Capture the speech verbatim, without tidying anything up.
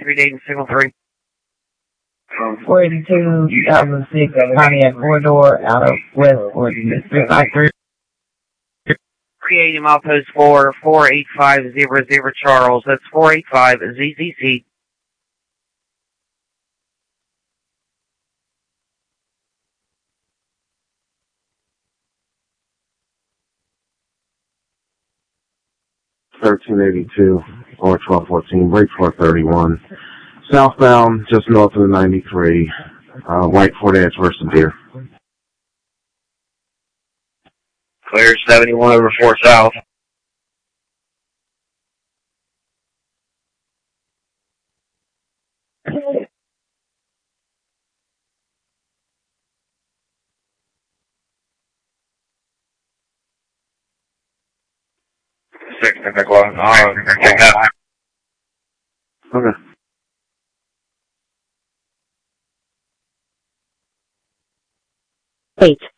three Dayton, signal three. four eighty-two, two thousand six, Pontiac four-door, out of West Ordinance, three five three. three eighty milepost four, four eight five zero zero Charles. That's four eight five Z Z C. thirteen eighty-two, or twelve fourteen, break four thirty-one. Southbound, just north of the ninety-three, uh, White Ford Edge versus Deer. Clear seventy-one over four South. Six, o'clock. Oh, check that. Okay. Eight.